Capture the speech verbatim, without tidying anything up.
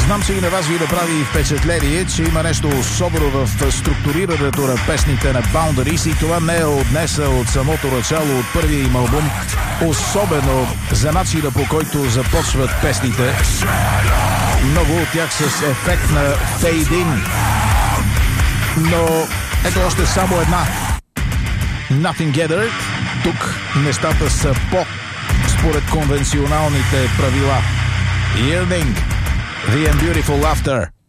Знам, че и на вас ви направи впечатление, че има нещо особено в структурирането на песните на Boundaries и това не е от днес, а от самото начало, от първия им албум. Особено за начина, по който започват песните. Много от тях с ефект на фейд-ин. Но ето още само една. Nothing Together. Тук нещата са по според конвенционалните правила. Yearning, The Beautiful Laughter.